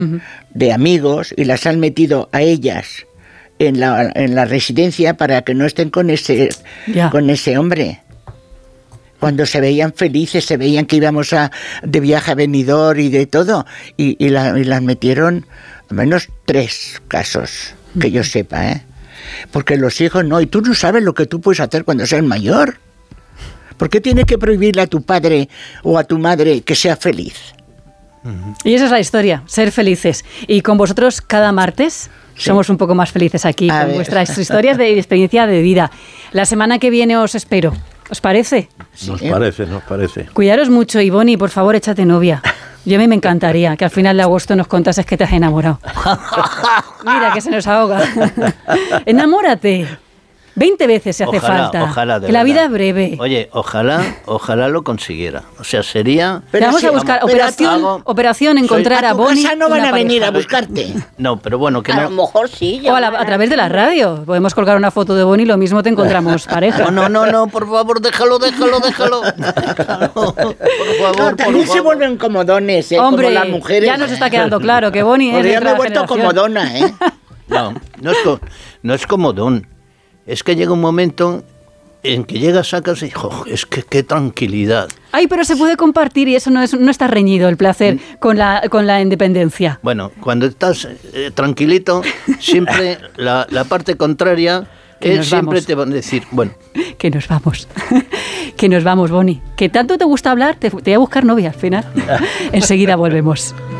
de amigos y las han metido a ellas en la residencia para que no estén con ese hombre. Cuando se veían felices, se veían que íbamos de viaje a Benidorm y de todo, y las metieron, al menos 3 casos, que yo sepa, ¿eh? Porque los hijos no, y tú no sabes lo que tú puedes hacer cuando seas mayor. ¿Por qué tienes que prohibirle a tu padre o a tu madre que sea feliz? Y esa es la historia, ser felices. Y con vosotros cada martes somos un poco más felices aquí, con vuestras historias de experiencia de vida. La semana que viene os espero. ¿Os parece? Nos parece. Cuidaros mucho, y Bonnie, por favor, échate novia. Yo a mí me encantaría que al final de agosto nos contases que te has enamorado. Mira, que se nos ahoga. Enamórate. 20 veces si hace falta. Ojalá, de que la vida verdad. es breve. Oye, ojalá lo consiguiera. O sea, sería... Te vamos a buscar operación encontrar a Bonnie. No van a venir a buscarte. No, pero bueno, que A lo mejor sí. O a través de la radio. Podemos colgar una foto de Bonnie y lo mismo te encontramos pareja. No, por favor, déjalo. Por favor, también se vuelven comodones, Hombre, como las mujeres. Ya nos está quedando claro que Bonnie es de yo me he vuelto generación. comodona, ¿eh? No es comodón. Es que llega un momento en que llegas a casa y es que qué tranquilidad. Ay, pero se puede compartir y eso no está reñido el placer con la independencia. Bueno, cuando estás tranquilito, siempre la parte contraria siempre te van a decir, bueno. Que nos vamos. Que nos vamos, Bonnie. Que tanto te gusta hablar, te voy a buscar novia al final. Enseguida volvemos.